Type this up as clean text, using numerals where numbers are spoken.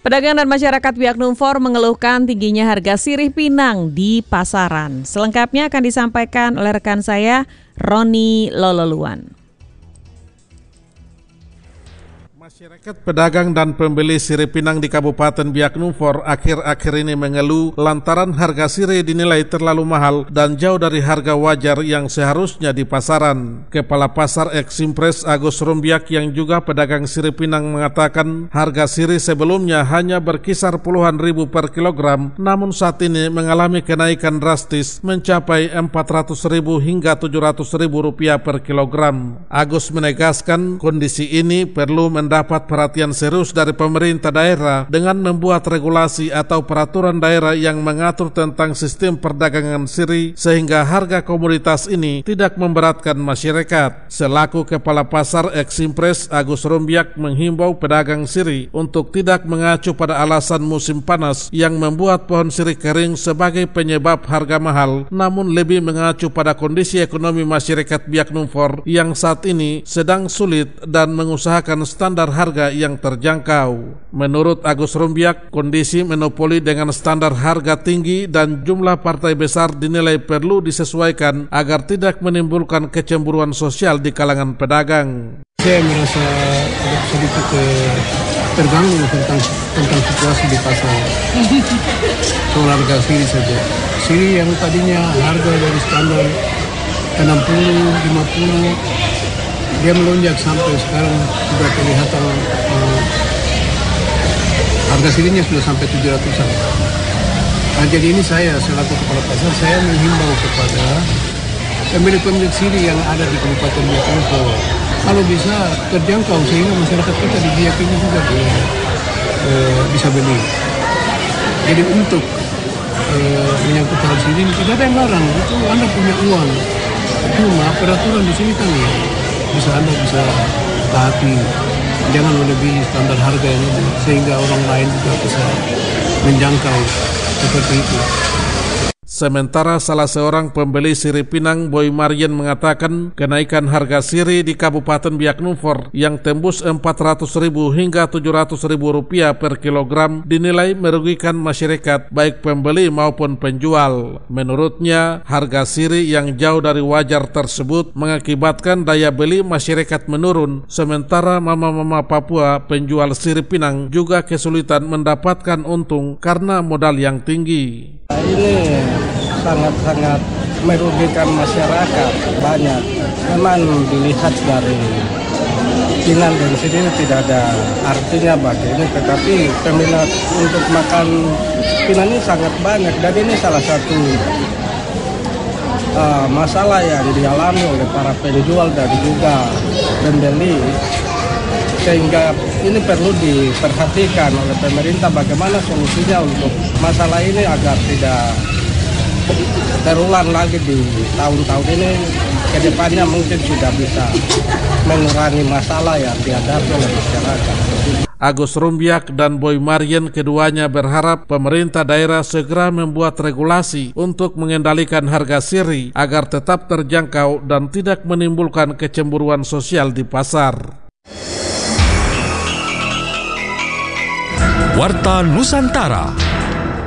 Pedagang dan masyarakat Biak Numfor mengeluhkan tingginya harga sirih pinang di pasaran. Selengkapnya akan disampaikan oleh rekan saya, Roni Lololuan. Masyarakat pedagang dan pembeli sirih pinang di Kabupaten Biak Numfor akhir-akhir ini mengeluh lantaran harga sirih dinilai terlalu mahal dan jauh dari harga wajar yang seharusnya di pasaran. Kepala Pasar Eksimpres Agus Rumbiak yang juga pedagang sirih pinang mengatakan harga sirih sebelumnya hanya berkisar puluhan ribu per kilogram, namun saat ini mengalami kenaikan drastis mencapai 400 ribu hingga 700 ribu rupiah per kilogram. Agus menegaskan kondisi ini perlu mendapat perhatian serius dari pemerintah daerah dengan membuat regulasi atau peraturan daerah yang mengatur tentang sistem perdagangan sirih sehingga harga komoditas ini tidak memberatkan masyarakat. Selaku Kepala Pasar Eksimpres Agus Rumbiak menghimbau pedagang sirih untuk tidak mengacu pada alasan musim panas yang membuat pohon sirih kering sebagai penyebab harga mahal, namun lebih mengacu pada kondisi ekonomi masyarakat Biak Numfor yang saat ini sedang sulit dan mengusahakan standar harga yang terjangkau. Menurut Agus Rumbiak, kondisi monopoli dengan standar harga tinggi dan jumlah partai besar dinilai perlu disesuaikan agar tidak menimbulkan kecemburuan sosial di kalangan pedagang. Saya merasa agak sedikit terganggu tentang situasi di pasar. Soal harga sirih saja. Sirih yang tadinya harga dari standar 60-50 dia melonjak sampai sekarang sudah kelihatan harga sirihnya sudah sampai 700-an. Nah, jadi ini saya selaku kepala pasar, saya menghimbau kepada pemilik-pemilik sirih yang ada di Kabupaten Biak Numfor, kalau bisa terjangkau sehingga masyarakat kita di Biak ini juga bisa beli. Jadi untuk menyangkut hal sirih tidak ada yang larang, itu Anda punya uang. Cuma peraturan di sini kan Anda bisa taati, jangan melebihi standar harga yang ini sehingga orang lain juga bisa menjangkau seperti itu. Sementara salah seorang pembeli sirih pinang, Boy Marian, mengatakan kenaikan harga sirih di Kabupaten Biak Numfor yang tembus 400 ribu hingga 700 ribu rupiah per kilogram dinilai merugikan masyarakat baik pembeli maupun penjual. Menurutnya, harga sirih yang jauh dari wajar tersebut mengakibatkan daya beli masyarakat menurun, sementara mama-mama Papua penjual sirih pinang juga kesulitan mendapatkan untung karena modal yang tinggi. Ini sangat-sangat merugikan masyarakat banyak. Memang dilihat dari Pinang dan sini tidak ada artinya bagi ini, tetapi peminat untuk makan Pinang ini sangat banyak dan ini salah satu masalah yang dialami oleh para penjual dan juga pembeli, sehingga ini perlu diperhatikan oleh pemerintah bagaimana solusinya untuk masalah ini agar tidak terulang lagi di tahun-tahun ini. Kedepannya mungkin sudah bisa mengurangi masalah yang dihadapi oleh masyarakat. Agus Rumbiak dan Boy Marian keduanya berharap pemerintah daerah segera membuat regulasi untuk mengendalikan harga sirih agar tetap terjangkau dan tidak menimbulkan kecemburuan sosial di pasar. Warta Nusantara.